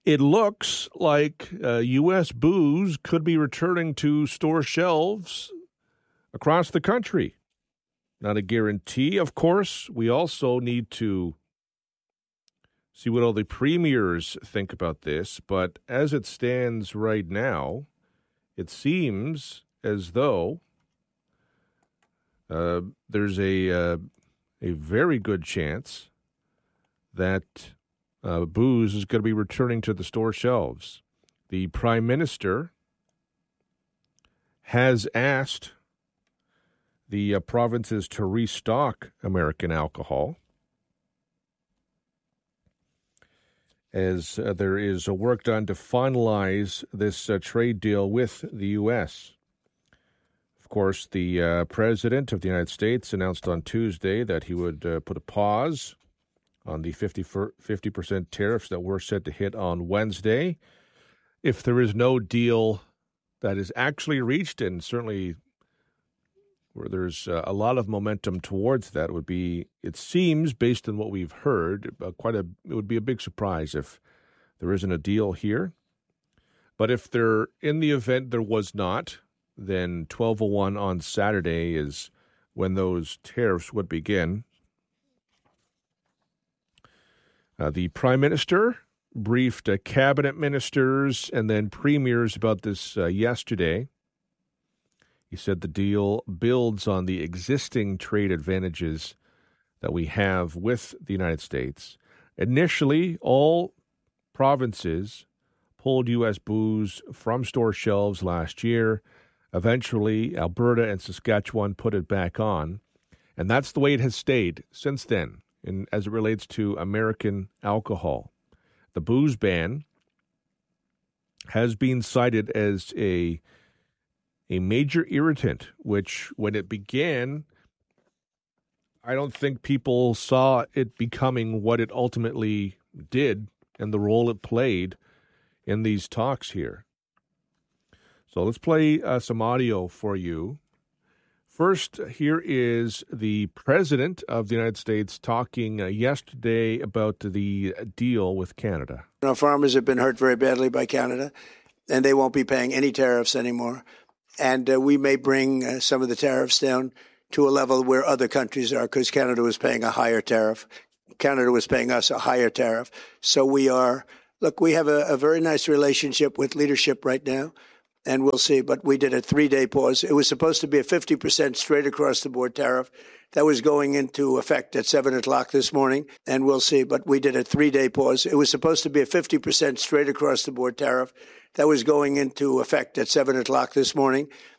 It looks like U.S. booze could be returning to store shelves across the country. Not a guarantee, of course. We also need to see what all the premiers think about this. But as it stands right now, it seems as though there's a very good chance that booze is going to be returning to the store shelves. The Prime Minister has asked the provinces to restock American alcohol, as there is work done to finalize this trade deal with the U.S. Of course, the President of the United States announced on Tuesday that he would put a pause on the 50% tariffs that were set to hit on Wednesday. If there is no deal that is actually reached, and certainly where there's a lot of momentum towards that, would be, it seems, based on what we've heard, it would be a big surprise if there isn't a deal here. But if there, in the event there was not, then 12:01 on Saturday is when those tariffs would begin. The Prime Minister briefed cabinet ministers and then premiers about this yesterday. He said the deal builds on the existing trade advantages that we have with the United States. Initially, all provinces pulled U.S. booze from store shelves last year. Eventually, Alberta and Saskatchewan put it back on. And that's the way it has stayed since then, as it relates to American alcohol. The booze ban has been cited as a major irritant, which when it began, I don't think people saw it becoming what it ultimately did and the role it played in these talks here. So let's play some audio for you. First, here is the President of the United States talking yesterday about the deal with Canada. Our farmers have been hurt very badly by Canada, and they won't be paying any tariffs anymore. And we may bring some of the tariffs down to a level where other countries are, because Canada was paying a higher tariff. Canada was paying us a higher tariff. So we have a very nice relationship with leadership right now. And we'll see. But we did a 3-day pause. It was supposed to be a 50% straight across the board tariff that was going into effect at 7 o'clock this morning. And we'll see. But we did a 3-day pause. It was supposed to be a 50% straight across the board tariff that was going into effect at 7 o'clock this morning.